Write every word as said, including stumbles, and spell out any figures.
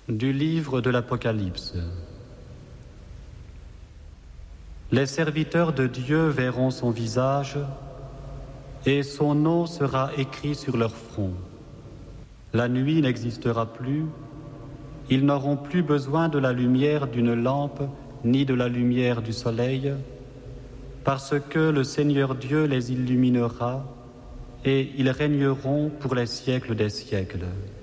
Du livre de l'Apocalypse. Les serviteurs de Dieu verront son visage et son nom sera écrit sur leur front. La nuit n'existera plus, ils n'auront plus besoin de la lumière d'une lampe ni de la lumière du soleil, parce que le Seigneur Dieu les illuminera et ils régneront pour les siècles des siècles.